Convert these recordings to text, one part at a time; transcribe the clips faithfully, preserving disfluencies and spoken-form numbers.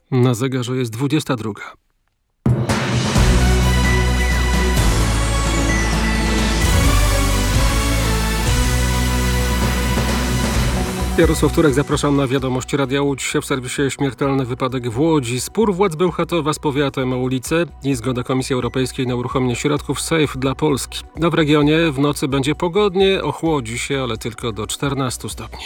Na zegarze jest dwudziesta druga. Jarosław Turek, zapraszam na wiadomości Radia Łódź. W serwisie śmiertelny wypadek w Łodzi. Spór władz Bełchatowa z powiatem o ulicę i zgoda Komisji Europejskiej na uruchomienie środków SAFE dla Polski. A w regionie w nocy będzie pogodnie, ochłodzi się, ale tylko do czternastu stopni.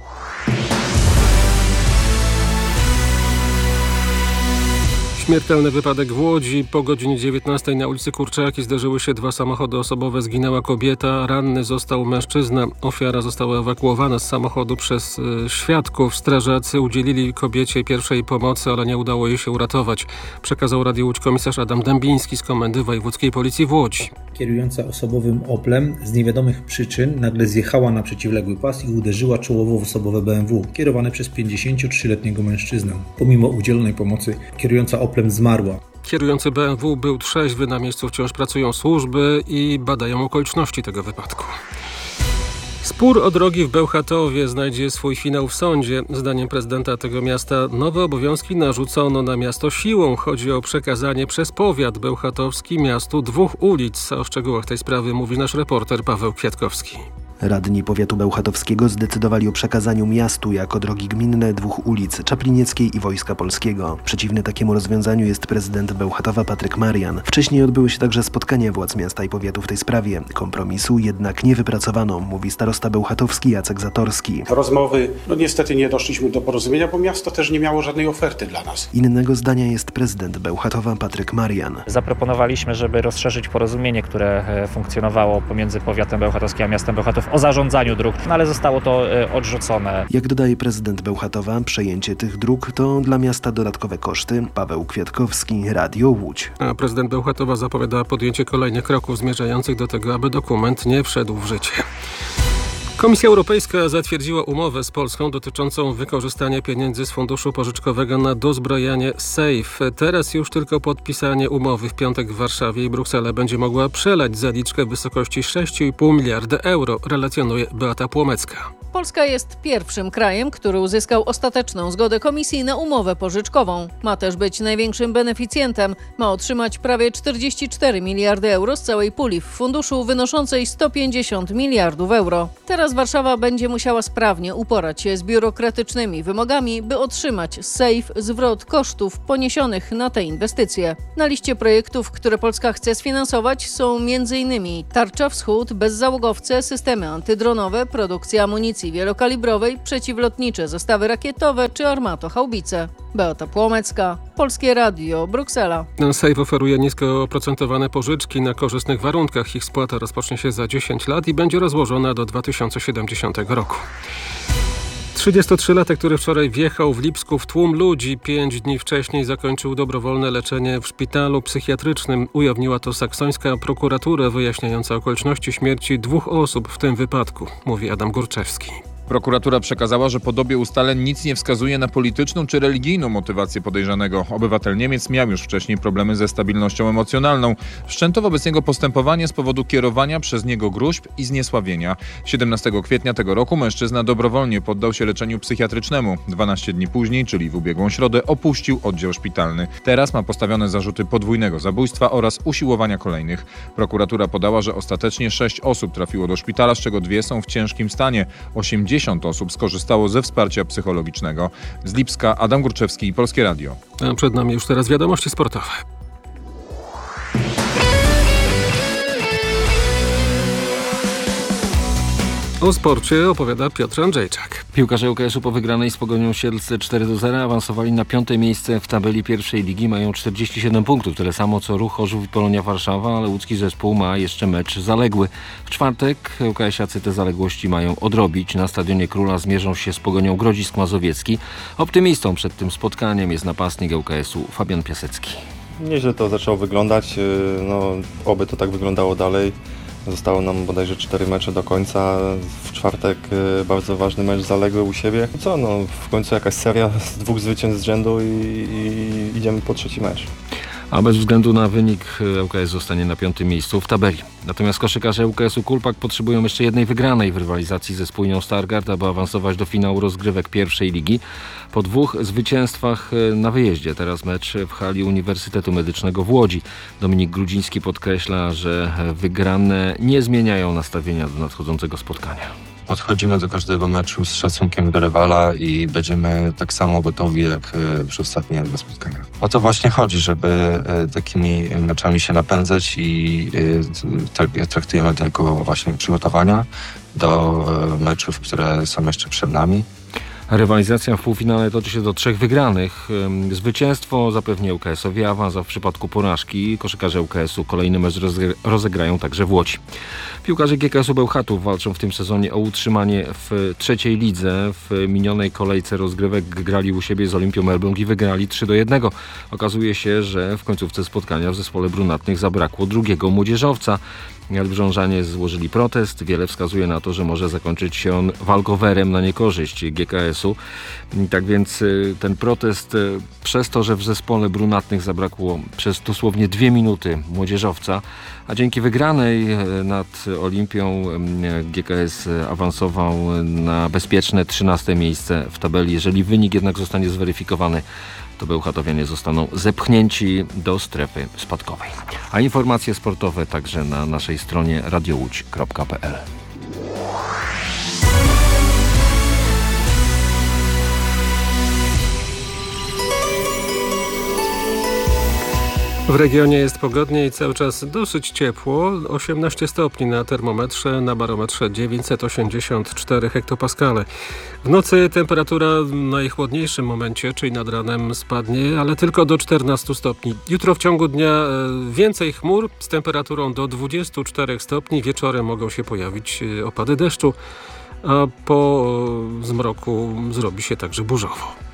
Śmiertelny wypadek w Łodzi. Po godzinie dziewiętnastej na ulicy Kurczaki zderzyły się dwa samochody osobowe. Zginęła kobieta, ranny został mężczyzna. Ofiara została ewakuowana z samochodu przez y, świadków. Strażacy udzielili kobiecie pierwszej pomocy, ale nie udało jej się uratować. Przekazał Radiu Łódź komisarz Adam Dębiński z Komendy Wojewódzkiej Policji w Łodzi. Kierująca osobowym Oplem z niewiadomych przyczyn nagle zjechała na przeciwległy pas i uderzyła czołowo w osobowe B M W kierowane przez pięćdziesięciotrzyletniego mężczyznę. Pomimo udzielonej pomocy kierująca Oplem zmarła. Kierujący B M W był trzeźwy. Na miejscu wciąż pracują służby i badają okoliczności tego wypadku. Spór o drogi w Bełchatowie znajdzie swój finał w sądzie. Zdaniem prezydenta tego miasta nowe obowiązki narzucono na miasto siłą. Chodzi o przekazanie przez powiat bełchatowski miastu dwóch ulic. O szczegółach tej sprawy mówi nasz reporter Paweł Kwiatkowski. Radni powiatu bełchatowskiego zdecydowali o przekazaniu miastu jako drogi gminne dwóch ulic, Czaplinieckiej i Wojska Polskiego. Przeciwny takiemu rozwiązaniu jest prezydent Bełchatowa Patryk Marian. Wcześniej odbyły się także spotkania władz miasta i powiatu w tej sprawie. Kompromisu jednak nie wypracowano, mówi starosta bełchatowski Jacek Zatorski. Rozmowy, no niestety nie doszliśmy do porozumienia, bo miasto też nie miało żadnej oferty dla nas. Innego zdania jest prezydent Bełchatowa Patryk Marian. Zaproponowaliśmy, żeby rozszerzyć porozumienie, które funkcjonowało pomiędzy powiatem bełchatowskim a miastem Bełchatów o zarządzaniu dróg, no ale zostało to odrzucone. Jak dodaje prezydent Bełchatowa, przejęcie tych dróg to dla miasta dodatkowe koszty. Paweł Kwiatkowski, Radio Łódź. A prezydent Bełchatowa zapowiada podjęcie kolejnych kroków zmierzających do tego, aby dokument nie wszedł w życie. Komisja Europejska zatwierdziła umowę z Polską dotyczącą wykorzystania pieniędzy z funduszu pożyczkowego na dozbrojanie SAFE. Teraz już tylko podpisanie umowy w piątek w Warszawie i Bruksela będzie mogła przelać zaliczkę w wysokości sześć i pół miliarda euro, relacjonuje Beata Płomecka. Polska jest pierwszym krajem, który uzyskał ostateczną zgodę Komisji na umowę pożyczkową. Ma też być największym beneficjentem. Ma otrzymać prawie czterdzieści cztery miliardy euro z całej puli w funduszu wynoszącej sto pięćdziesiąt miliardów euro. Teraz Warszawa będzie musiała sprawnie uporać się z biurokratycznymi wymogami, by otrzymać z SAFE zwrot kosztów poniesionych na te inwestycje. Na liście projektów, które Polska chce sfinansować, są m.in. Tarcza Wschód, bezzałogowce, systemy antydronowe, produkcja amunicji wielokalibrowej, przeciwlotnicze zestawy rakietowe czy armatohaubice. Beata Płomecka, Polskie Radio, Bruksela. SAFE oferuje nisko oprocentowane pożyczki na korzystnych warunkach. Ich spłata rozpocznie się za dziesięć lat i będzie rozłożona do dwa tysiące siedemdziesiątego roku. trzydziestotrzylatek, który wczoraj wjechał w Lipsku w tłum ludzi, pięć dni wcześniej zakończył dobrowolne leczenie w szpitalu psychiatrycznym. Ujawniła to saksońska prokuratura wyjaśniająca okoliczności śmierci dwóch osób w tym wypadku, mówi Adam Górczewski. Prokuratura przekazała, że po dobie ustaleń nic nie wskazuje na polityczną czy religijną motywację podejrzanego. Obywatel Niemiec miał już wcześniej problemy ze stabilnością emocjonalną. Wszczęto wobec niego postępowanie z powodu kierowania przez niego gróźb i zniesławienia. siedemnastego kwietnia tego roku mężczyzna dobrowolnie poddał się leczeniu psychiatrycznemu. dwanaście dni później, czyli w ubiegłą środę, opuścił oddział szpitalny. Teraz ma postawione zarzuty podwójnego zabójstwa oraz usiłowania kolejnych. Prokuratura podała, że ostatecznie sześć osób trafiło do szpitala, z czego dwie są w ciężkim stanie. osiemdziesiąt osób skorzystało ze wsparcia psychologicznego. Z Lipska Adam Górczewski i Polskie Radio. A przed nami już teraz wiadomości sportowe. O sporcie opowiada Piotr Andrzejczak. Piłkarze U K S-u po wygranej z Pogonią Siedlce cztery do zera awansowali na piąte miejsce w tabeli pierwszej ligi. Mają czterdzieści siedem punktów, tyle samo co Ruch Chorzów i Polonia Warszawa, ale łódzki zespół ma jeszcze mecz zaległy. W czwartek U K S-iacy te zaległości mają odrobić. Na Stadionie Króla zmierzą się z Pogonią Grodzisk Mazowiecki. Optymistą przed tym spotkaniem jest napastnik U K S-u Fabian Piasecki. Nieźle to zaczęło wyglądać, no, oby to tak wyglądało dalej. Zostało nam bodajże cztery mecze do końca. W czwartek bardzo ważny mecz zaległy u siebie. Co, no w końcu jakaś seria z dwóch zwycięstw z rzędu i, i idziemy po trzeci mecz. a bez względu na wynik ŁKS zostanie na piątym miejscu w tabeli. Natomiast koszykarze ŁKS-u Kulpak potrzebują jeszcze jednej wygranej w rywalizacji ze spójnią Stargard, aby awansować do finału rozgrywek pierwszej ligi. Po dwóch zwycięstwach na wyjeździe, teraz mecz w hali Uniwersytetu Medycznego w Łodzi. Dominik Grudziński podkreśla, że wygrane nie zmieniają nastawienia do nadchodzącego spotkania. Podchodzimy do każdego meczu z szacunkiem do rywala i będziemy tak samo gotowi jak przy ostatnich dwóch spotkaniach. O to właśnie chodzi, żeby takimi meczami się napędzać i tak traktujemy to jako właśnie przygotowania do meczów, które są jeszcze przed nami. Rywalizacja w półfinale toczy się do trzech wygranych. Zwycięstwo zapewni ŁKS-owi awans, a w przypadku porażki koszykarze ŁKS-u kolejny mecz rozegrają także w Łodzi. Piłkarze G K S-u Bełchatów walczą w tym sezonie o utrzymanie w trzeciej lidze. W minionej kolejce rozgrywek grali u siebie z Olimpią Elbląg i wygrali trzy do jednego. Okazuje się, że w końcówce spotkania w zespole brunatnych zabrakło drugiego młodzieżowca. Elblążanie złożyli protest. Wiele wskazuje na to, że może zakończyć się on walkowerem na niekorzyść G K S-u. Tak więc ten protest przez to, że w zespole brunatnych zabrakło przez dosłownie dwie minuty młodzieżowca, a dzięki wygranej nad Olimpią G K S awansował na bezpieczne trzynaste miejsce w tabeli. Jeżeli wynik jednak zostanie zweryfikowany, to bełchatowianie zostaną zepchnięci do strefy spadkowej. A informacje sportowe także na naszej stronie radio łódź kropka p l. W regionie jest pogodnie i cały czas dosyć ciepło. osiemnaście stopni na termometrze, na barometrze dziewięćset osiemdziesiąt cztery hektopaskale. W nocy temperatura w najchłodniejszym momencie, czyli nad ranem, spadnie, ale tylko do czternastu stopni. Jutro w ciągu dnia więcej chmur z temperaturą do dwudziestu czterech stopni. Wieczorem mogą się pojawić opady deszczu, a po zmroku zrobi się także burzowo.